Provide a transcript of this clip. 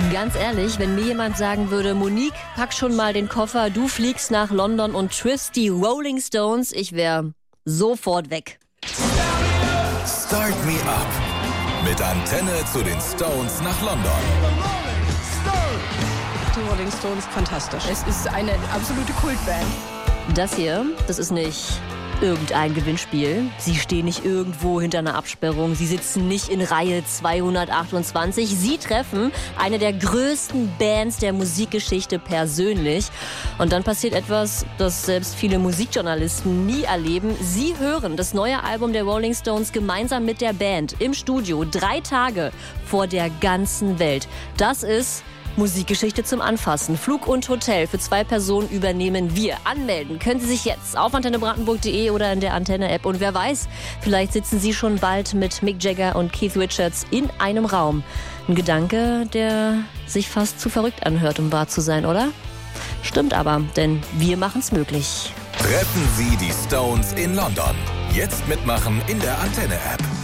Ganz ehrlich, wenn mir jemand sagen würde, Monique, pack schon mal den Koffer, du fliegst nach London und triffst die Rolling Stones, ich wäre sofort weg. Start Me Up. Mit Antenne zu den Stones nach London. Die Rolling Stones, fantastisch. Es ist eine absolute Kultband. Das hier, das ist nicht irgendein Gewinnspiel. Sie stehen nicht irgendwo hinter einer Absperrung. Sie sitzen nicht in Reihe 228. Sie treffen eine der größten Bands der Musikgeschichte persönlich. Und dann passiert etwas, das selbst viele Musikjournalisten nie erleben. Sie hören das neue Album der Rolling Stones gemeinsam mit der Band im Studio 3 Tage vor der ganzen Welt. Das ist Musikgeschichte zum Anfassen. Flug und Hotel für 2 Personen übernehmen wir. Anmelden können Sie sich jetzt auf antennebrandenburg.de oder in der Antenne-App. Und wer weiß, vielleicht sitzen Sie schon bald mit Mick Jagger und Keith Richards in einem Raum. Ein Gedanke, der sich fast zu verrückt anhört, um wahr zu sein, oder? Stimmt aber, denn wir machen's möglich. Treffen Sie die Stones in London. Jetzt mitmachen in der Antenne-App.